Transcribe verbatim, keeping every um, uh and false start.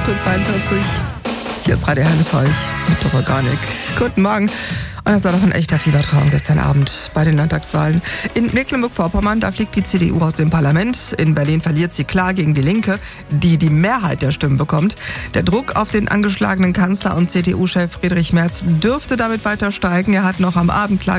acht Uhr zweiundvierzig. Hier ist Radio Herne für euch mit Dora Garnick. Guten Morgen. Und das war doch ein echter Fiebertraum gestern Abend bei den Landtagswahlen. In Mecklenburg-Vorpommern, da fliegt die C D U aus dem Parlament. In Berlin verliert sie klar gegen die Linke, die die Mehrheit der Stimmen bekommt. Der Druck auf den angeschlagenen Kanzler und C D U-Chef Friedrich Merz dürfte damit weiter steigen. Er hat noch am Abend klar